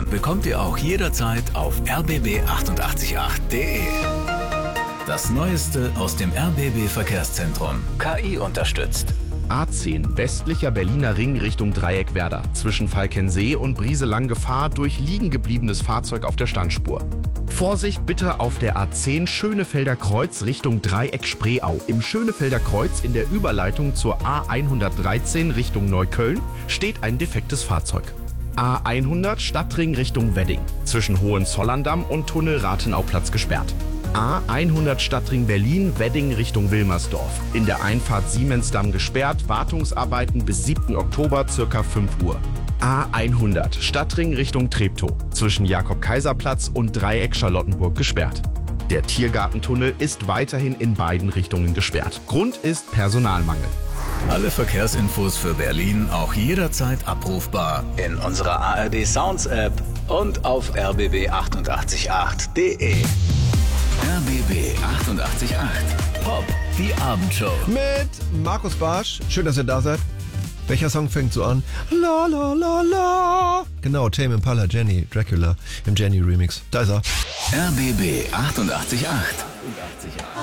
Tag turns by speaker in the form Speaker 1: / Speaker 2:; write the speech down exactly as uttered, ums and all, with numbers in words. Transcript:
Speaker 1: bekommt ihr auch jederzeit auf r b b achtundachtzig Punkt acht punkt d e. Das Neueste aus dem R B B Verkehrszentrum. K I unterstützt.
Speaker 2: A zehn, westlicher Berliner Ring Richtung Dreieckwerder. Zwischen Falkensee und Brieselang Gefahr durch liegen gebliebenes Fahrzeug auf der Standspur. Vorsicht bitte auf der A zehn Schönefelder Kreuz Richtung Dreieck Spreeau. Im Schönefelder Kreuz in der Überleitung zur A hundertdreizehn Richtung Neukölln steht ein defektes Fahrzeug. A hundert Stadtring Richtung Wedding. Zwischen Hohenzollerndamm und Tunnel Rathenauplatz gesperrt. A hundert Stadtring Berlin, Wedding Richtung Wilmersdorf. In der Einfahrt Siemensdamm gesperrt, Wartungsarbeiten bis siebten Oktober circa fünf Uhr. A hundert Stadtring Richtung Treptow. Zwischen Jakob-Kaiser-Platz und Dreieck Charlottenburg gesperrt. Der Tiergartentunnel ist weiterhin in beiden Richtungen gesperrt. Grund ist Personalmangel.
Speaker 1: Alle Verkehrsinfos für Berlin auch jederzeit abrufbar in unserer A R D Sounds App und auf r b b achtundachtzig Punkt acht punkt d e. R B B achtundachtzig Punkt acht. Pop, die Abendshow.
Speaker 3: Mit Markus Bartsch. Schön, dass ihr da seid. Welcher Song fängt so an? La la la la. Genau, Tame Impala, Jenny, Dracula im Jenny Remix. Da ist er.
Speaker 1: R B B achtundachtzig Punkt acht.